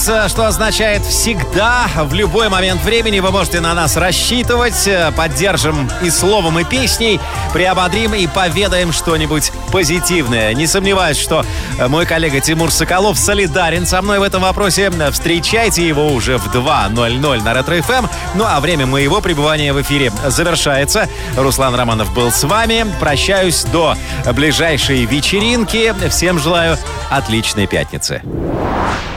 что означает всегда, в любой момент времени вы можете на нас рассчитывать. Поддержим и словом, и песней, приободрим и поведаем что-нибудь позитивное. Не сомневаюсь, что мой коллега Тимур Соколов солидарен со мной в этом вопросе. Встречайте его уже в 2:00 на Ретро-ФМ. Ну а время моего пребывания в эфире завершается. Руслан Романов был с вами. Прощаюсь до ближайшей вечеринки. Всем желаю отличной пятницы.